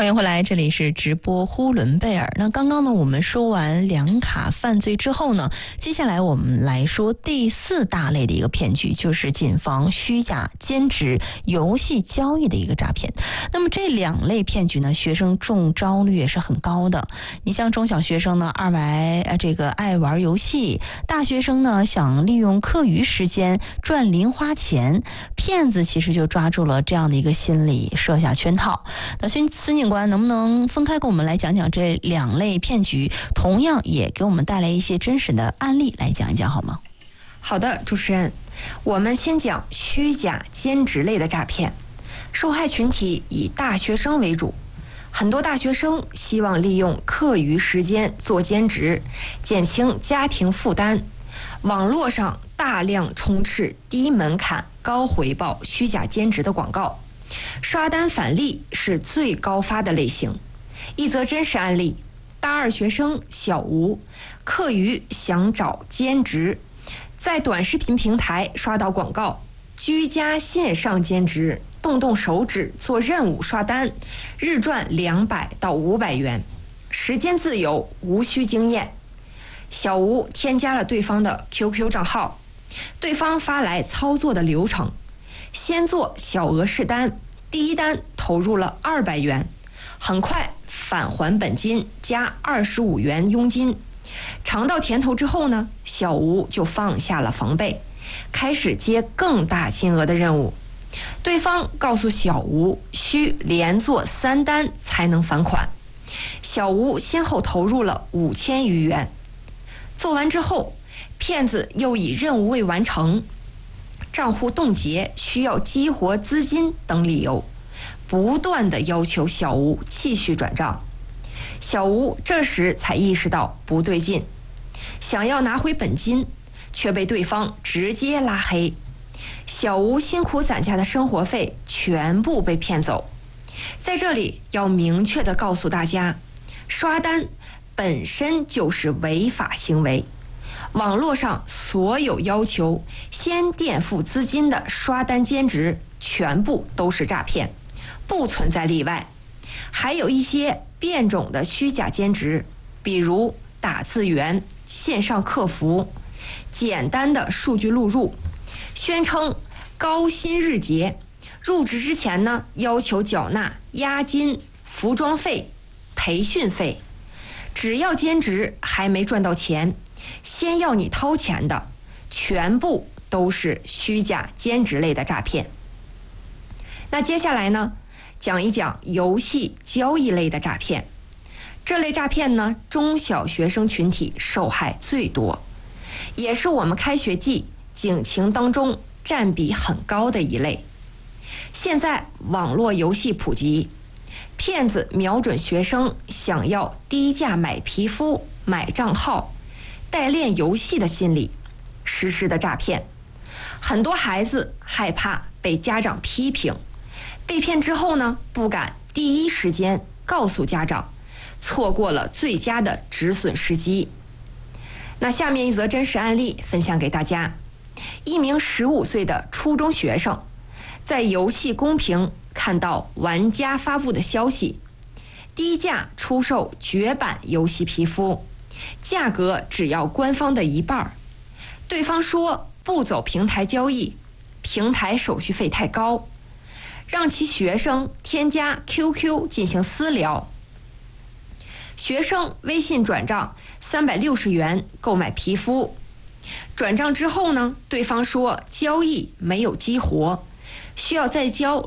欢迎回来，这里是直播呼伦贝尔。那刚刚呢，我们说完两卡犯罪之后呢，接下来我们来说第4大类的一个骗局，就是谨防虚假兼职游戏交易的一个诈骗。那么这2类骗局呢，学生中招率也是很高的。你像中小学生呢，爱玩游戏；大学生呢，想利用课余时间赚零花钱。骗子其实就抓住了这样的一个心理，设下圈套。那孙警官能不能分开跟我们来讲讲这2类骗局，同样也给我们带来一些真实的案例来讲一讲好吗？ 好的，主持人，我们先讲虚假兼职类的诈骗。受害群体以大学生为主，很多大学生希望利用课余时间做兼职，减轻家庭负担。网络上大量充斥低门槛、高回报虚假兼职的广告，刷单返利是最高发的类型。一则真实案例：大2学生小吴，课余想找兼职，在短视频平台刷到广告，居家线上兼职，动手指做任务刷单，日赚200到500元，时间自由，无需经验。小吴添加了对方的 QQ 账号，对方发来操作的流程，先做小额试单，第一单投入了200元，很快返还本金加25元佣金。尝到甜头之后呢，小吴就放下了防备，开始接更大金额的任务。对方告诉小吴需连做3单才能返款，小吴先后投入了5000余元。做完之后，骗子又以任务未完成、账户冻结、需要激活资金等理由，不断地要求小吴继续转账。小吴这时才意识到不对劲，想要拿回本金，却被对方直接拉黑。小吴辛苦攒下的生活费全部被骗走。在这里要明确地告诉大家，刷单本身就是违法行为。网络上所有要求先垫付资金的刷单兼职全部都是诈骗，不存在例外。还有一些变种的虚假兼职，比如打字员、线上客服、简单的数据录入，宣称高薪日结，入职之前呢，要求缴纳押金、服装费、培训费。只要兼职还没赚到钱，先要你掏钱的，全部都是虚假兼职类的诈骗。那接下来呢，讲一讲游戏交易类的诈骗。这类诈骗呢，中小学生群体受害最多，也是我们开学季警情当中占比很高的一类。现在网络游戏普及，骗子瞄准学生想要低价买皮肤、买账号、代练游戏的心理，实施的诈骗。很多孩子害怕被家长批评，被骗之后呢，不敢第一时间告诉家长，错过了最佳的止损时机。那下面一则真实案例分享给大家。一名15岁的初中学生，在游戏公屏看到玩家发布的消息，低价出售绝版游戏皮肤，价格只要官方的1半。对方说不走平台交易，平台手续费太高，让其学生添加 QQ 进行私聊。学生微信转账360元购买皮肤，转账之后呢，对方说交易没有激活，需要再交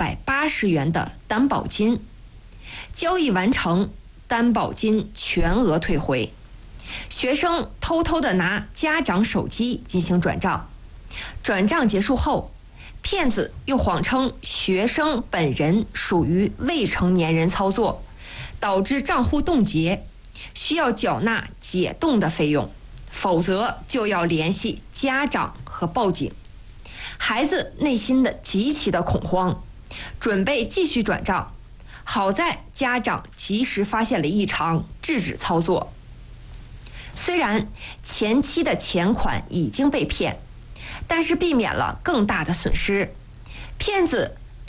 680元的担保金。交易完成，担保金全额退回。学生偷偷地拿家长手机进行转账，转账结束后，骗子又谎称学生本人属于未成年人操作，导致账户冻结，需要缴纳解冻的费用，否则就要联系家长和报警。孩子内心的极其的恐慌，准备继续转账，好在家长及时发现了异常，制止操作。虽然前期的钱款已经被骗，但是避免了更大的损失。骗子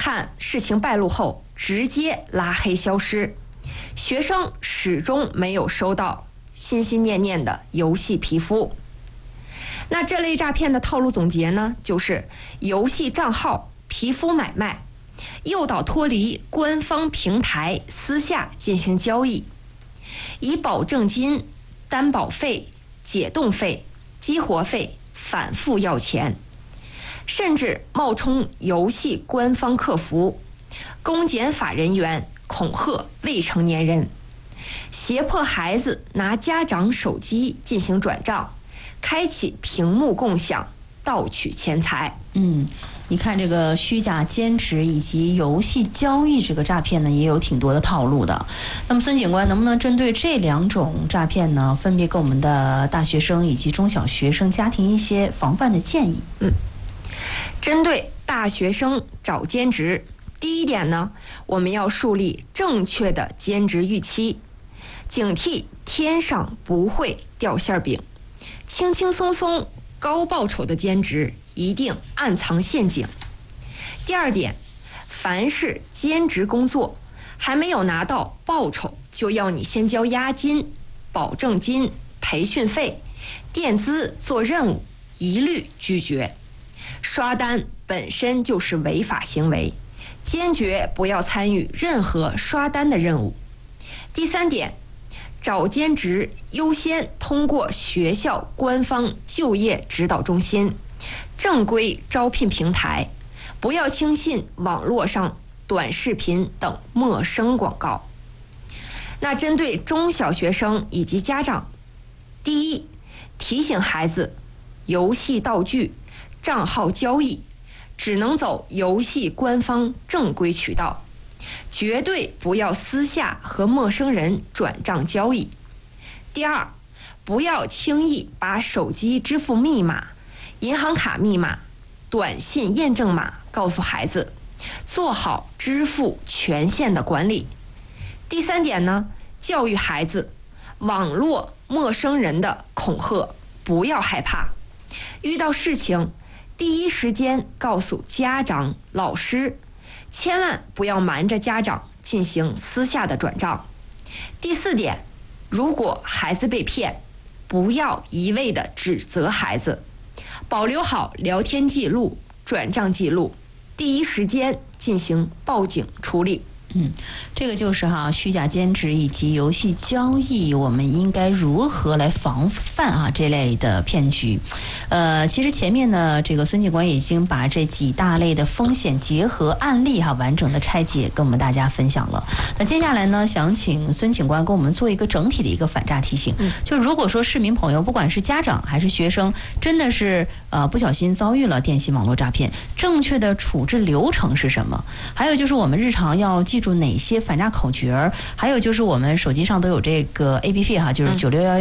看事情败露后直接拉黑消失，学生始终没有收到心心念念的游戏皮肤。那这类诈骗的套路总结呢，就是游戏账号、皮肤买卖，诱导脱离官方平台，私下进行交易，以保证金、担保费、解冻费、激活费反复要钱，甚至冒充游戏官方客服、公检法人员恐吓未成年人，胁迫孩子拿家长手机进行转账，开启屏幕共享，盗取钱财。 你看这个虚假兼职以及游戏交易这个诈骗呢，也有挺多的套路的。那么孙警官能不能针对这2种诈骗呢，分别给我们的大学生以及中小学生家庭一些防范的建议？ 针对大学生找兼职，第一点呢，我们要树立正确的兼职预期，警惕天上不会掉馅饼，轻轻松松高报酬的兼职一定暗藏陷阱。第二点，凡是兼职工作还没有拿到报酬，就要你先交押金、保证金、培训费、垫资做任务，一律拒绝。刷单本身就是违法行为，坚决不要参与任何刷单的任务。第三点，找兼职优先通过学校官方就业指导中心、正规招聘平台，不要轻信网络上短视频等陌生广告。那针对中小学生以及家长，第一，提醒孩子，游戏道具、账号交易只能走游戏官方正规渠道，绝对不要私下和陌生人转账交易。第二，不要轻易把手机支付密码、银行卡密码、短信验证码告诉孩子，做好支付权限的管理。第三点呢，教育孩子，网络陌生人的恐吓不要害怕，遇到事情第一时间告诉家长、老师，千万不要瞒着家长进行私下的转账。第四点，如果孩子被骗，不要一味的指责孩子，保留好聊天记录、转账记录，第一时间进行报警处理。 这个就是虚假兼职以及游戏交易，我们应该如何来防范这类的骗局。其实前面呢，这个孙警官已经把这几大类的风险结合案例完整的拆解跟我们大家分享了。那接下来呢，想请孙警官给我们做一个整体的一个反诈提醒。就如果说市民朋友，不管是家长还是学生，真的是不小心遭遇了电信网络诈骗，正确的处置流程是什么？还有就是我们日常要记住哪些反诈口诀，还有就是我们手机上都有这个 APP 就是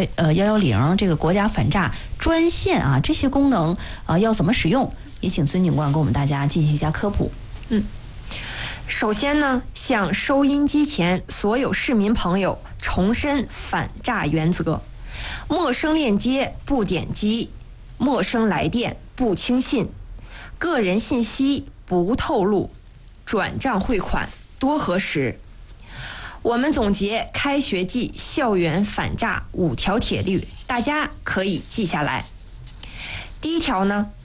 96110这个国家反诈专线这些功能要怎么使用？也请孙警官给我们大家进行一下科普。 首先呢，向收音机前所有市民朋友重申反诈原则：陌生链接不点击，陌生来电不轻信，个人信息不透露，转账汇款多核实。我们总结开学季校园反诈5条铁律，大家可以记下来。第一条呢，